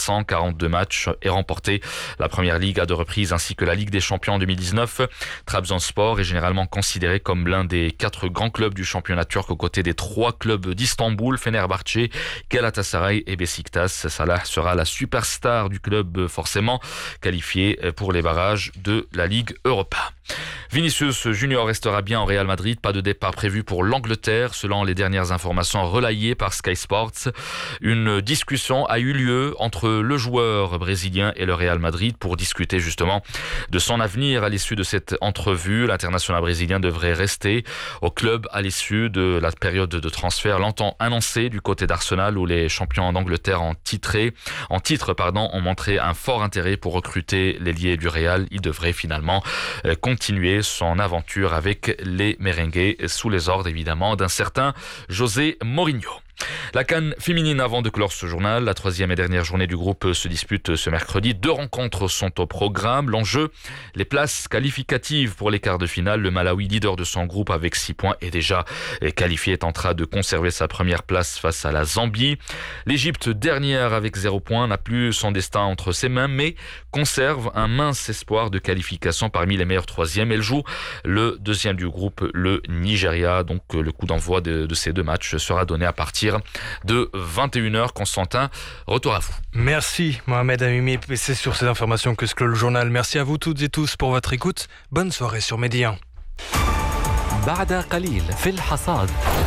742 matchs et remporté la Première Ligue à 2 reprises ainsi que la Ligue des Champions en 2019. Trabzonspor est généralement considéré comme l'un des 4 grands clubs du championnat turc aux côtés des 3 clubs d'Istanbul, Fenerbahçe, Galatasaray et Beşiktaş. Salah sera la superstar du club forcément qualifié pour les barrages de la Ligue Europa. Vinicius Junior restera bien au Real Madrid, pas de départ prévu pour l'Angleterre selon les dernières informations relayées par Sky Sports. Une discussion a eu lieu entre le joueur brésilien et le Real Madrid pour discuter justement de son avenir à l'issue de cette entrevue. L'international brésilien devrait rester au club à l'issue de la période de transfert longtemps annoncée du côté d'Arsenal où les champions d'Angleterre en titre ont montré un fort intérêt pour recruter l'ailier du Real. Il devrait finalement continuer son aventure avec les merengues sous les ordres évidemment d'un certain José Mourinho. La CAN féminine avant de clore ce journal. La 3e et dernière journée du groupe se dispute ce mercredi. 2 rencontres sont au programme. L'enjeu, les places qualificatives pour les quarts de finale. Le Malawi, leader de son groupe avec 6 points, est déjà qualifié, tentera de conserver sa première place face à la Zambie. L'Égypte, dernière avec 0 points, n'a plus son destin entre ses mains, mais conserve un mince espoir de qualification parmi les meilleurs 3e. Elle joue le 2e du groupe, le Nigeria. Donc le coup d'envoi de ces 2 matchs sera donné à partir de 21h. Constantin, retour à vous. Merci Mohamed Amimi, c'est sur ces informations que se clôt le journal. Merci à vous toutes et tous pour votre écoute. Bonne soirée sur Média. بعد قليل في الحصاد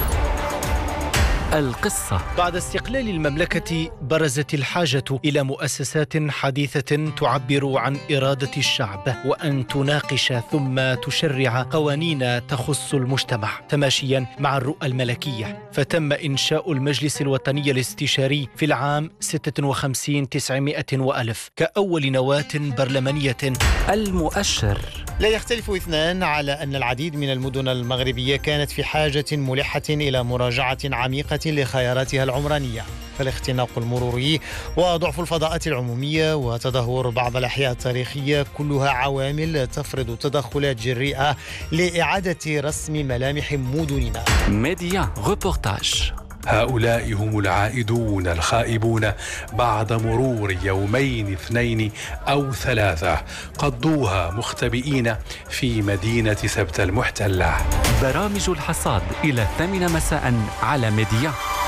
القصة. بعد استقلال المملكة برزت الحاجة إلى مؤسسات حديثة تعبر عن إرادة الشعب وأن تناقش ثم تشرع قوانين تخص المجتمع تماشيا مع الرؤى الملكية. فتم إنشاء المجلس الوطني الاستشاري في العام 56 900 وألف كأول نواة برلمانية. المؤشر. لا يختلف اثنان على أن العديد من المدن المغربية كانت في حاجة ملحة إلى مراجعة عميقة لخياراتها العمرانية. فالاختناق المروري وضعف الفضاءات العمومية وتدهور بعض الأحياء التاريخية كلها عوامل تفرض تدخلات جريئة لإعادة رسم ملامح مدننا. ميديا ريبورتاج. هؤلاء هم العائدون الخائبون بعد مرور 2 2 أو 3 قضوها مختبئين في مدينة سبتة المحتلة. برامج الحصاد إلى 8 مساء على ميديا.